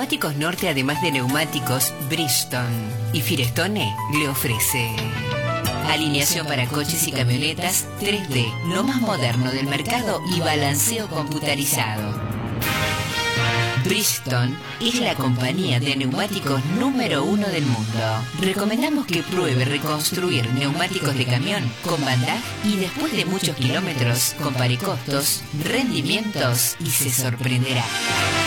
Neumáticos Norte, además de neumáticos, Bridgestone y Firestone le ofrece alineación para coches y camionetas 3D, lo más moderno del mercado, y balanceo computarizado. Bridgestone es la compañía de neumáticos número 1 del mundo. Recomendamos que pruebe reconstruir neumáticos de camión con Bandag y después de muchos kilómetros compare costos, rendimientos y se sorprenderá.